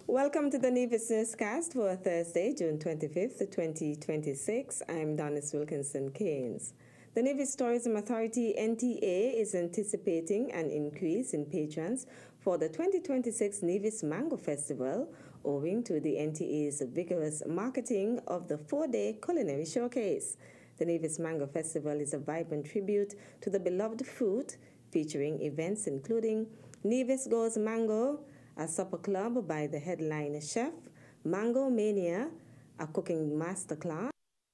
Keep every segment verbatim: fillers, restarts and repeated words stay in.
Welcome to the Nevis Newscast for Thursday, June twenty-fifth, twenty twenty-six. I'm Donis Wilkinson Keynes. The Nevis Tourism Authority, N T A, is anticipating an increase in patrons for the twenty twenty-six Nevis Mango Festival, owing to the N T A's vigorous marketing of the four-day culinary showcase. The Nevis Mango Festival is a vibrant tribute to the beloved fruit, featuring events including Nevis Goes Mango, a supper club by the headline chef, Mango Mania, a cooking masterclass,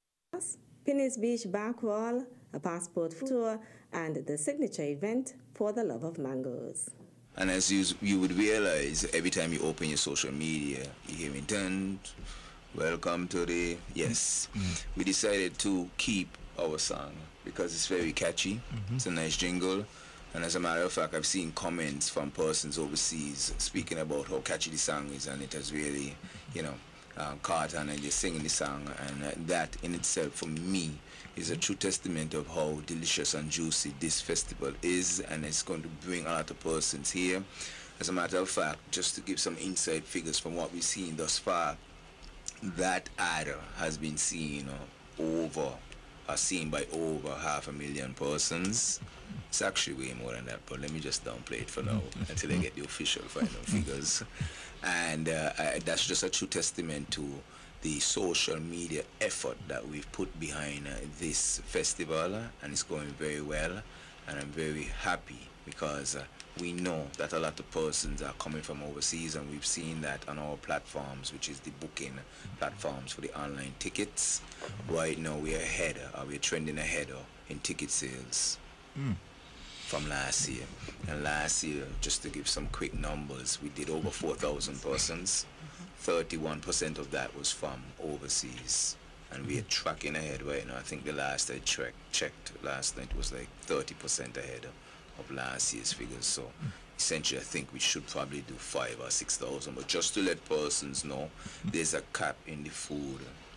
Pinny's Beach Backwall, a passport tour, and the signature event for the love of mangoes. And as you, you would realize, every time you open your social media, you hear me, dun, welcome to the, yes. Mm-hmm. We decided to keep our song because it's very catchy. Mm-hmm. It's a nice jingle. And as a matter of fact, I've seen comments from persons overseas speaking about how catchy the song is, and it has really, you know, uh, caught on, and they're singing the song. And uh, that in itself, for me, is a true testament of how delicious and juicy this festival is, and it's going to bring a lot of persons here. As a matter of fact, just to give some inside figures from what we've seen thus far, that ad has been seen uh, over, uh, seen by over half a million persons. It's actually way more than that, but let me just downplay it for now until I get the official final figures. And uh, I, that's just a true testament to the social media effort that we've put behind uh, this festival, uh, and it's going very well. And I'm very happy because uh, we know that a lot of persons are coming from overseas, and we've seen that on our platforms, which is the booking platforms for the online tickets. Right now we're ahead, uh, we're trending ahead uh, in ticket sales. Mm. From last year. And last year, just to give some quick numbers, we did over four thousand persons. thirty-one percent of that was from overseas. And we are tracking ahead right now. I think the last I checked, checked last night was like thirty percent ahead of last year's figures. So essentially, I think we should probably do five or six thousand. But just to let persons know, there's a cap in the food,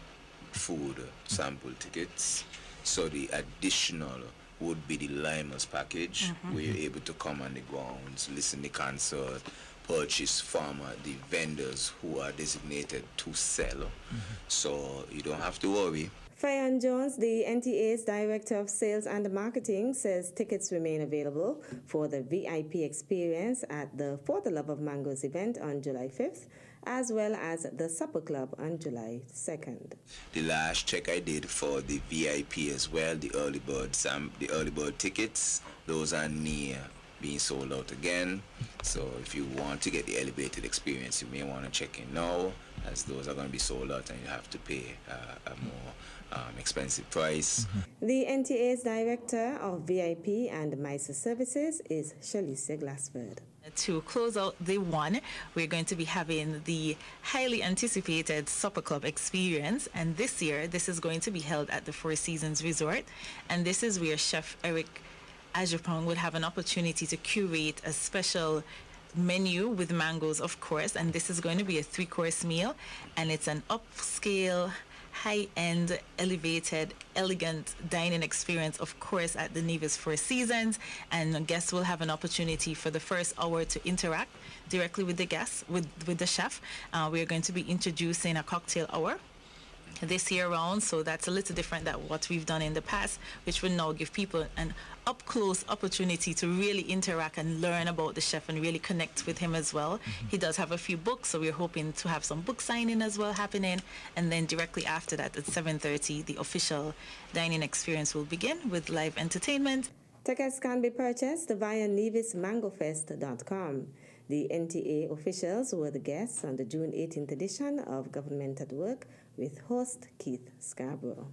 food sample tickets. So the additional would be the Limers package, mm-hmm. where you're able to come on the grounds, listen to the concert, purchase from uh, the vendors who are designated to sell. Mm-hmm. So you don't have to worry. Fionn Jones, the N T A's Director of Sales and Marketing, says tickets remain available for the V I P experience at the For the Love of Mangoes event on July fifth, as well as the Supper Club on July second. The last check I did for the V I P as well, the early bird, some, the early bird tickets, those are near being sold out again. So if you want to get the elevated experience, you may want to check in now, as those are going to be sold out and you have to pay uh, a more um, expensive price. Mm-hmm. The N T A's Director of V I P and MISA Services is Shalicia Glassford. To close out the one, we're going to be having the highly anticipated Supper Club experience, and this year this is going to be held at the Four Seasons Resort, and this is where Chef Eric Ajapong will have an opportunity to curate a special menu with mangoes, of course, and this is going to be a three-course meal, and it's an upscale, high-end, elevated, elegant dining experience, of course, at the Nevis Four Seasons, and guests will have an opportunity for the first hour to interact directly with the guests, with, with the chef. Uh, we're going to be introducing a cocktail hour this year round, so that's a little different than what we've done in the past, which will now give people an up-close opportunity to really interact and learn about the chef and really connect with him as well. Mm-hmm. He does have a few books, so we're hoping to have some book signing as well happening, and then directly after that at seven thirty, the official dining experience will begin with live entertainment. Tickets can be purchased via nevis mango fest dot com. The N T A officials were the guests on the June eighteenth edition of Government at Work with host Keith Scarborough.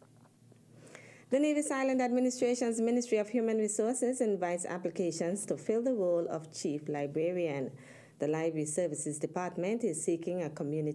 The Nevis Island Administration's Ministry of Human Resources invites applications to fill the role of Chief Librarian. The Library Services Department is seeking a community